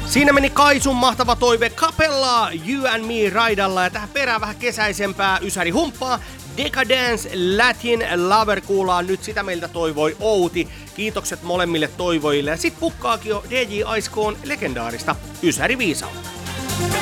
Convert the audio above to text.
Siinä meni Kaisun mahtava toive Capella, You and Me raidalla ja tähän perään vähän kesäisempää ysäri humppaa. Decadence Latin Lover kuullaan nyt, sitä meiltä toivoi Outi. Kiitokset molemmille toivoille ja sit pukkaakin jo DJ Aiskoon legendaarista ysäri viisautta.